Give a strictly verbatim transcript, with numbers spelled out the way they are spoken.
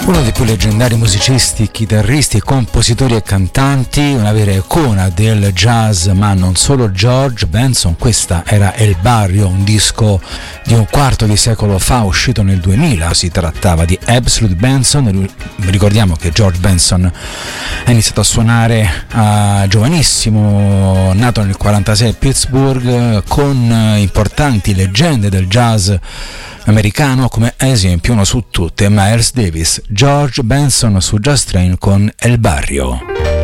Uno dei più leggendari musicisti, chitarristi, compositori e cantanti, una vera icona del jazz, ma non solo, George Benson. Questa era El Barrio, un disco di un quarto di secolo fa, uscito nel duemila. Si trattava di Absolute Benson. Ricordiamo che George Benson è iniziato a suonare uh, giovanissimo, nato nel quarantasei a Pittsburgh, con importanti leggende del jazz americano, come ad esempio uno su tutte, Miles Davis. George Benson su Jazz Train con El Barrio.